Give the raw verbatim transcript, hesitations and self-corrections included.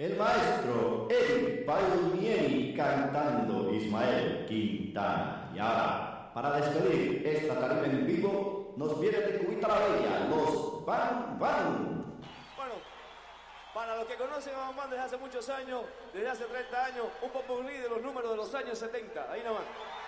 El maestro Eric Palmieri cantando Ismael Quintana. Y ahora, para despedir esta tarima en vivo, nos viene de Cubita la Bella, los Van Van. Bueno, para los que conocen a Van Van desde hace muchos años, desde hace treinta años, un popurrí de los números de los años setenta. Ahí nomás.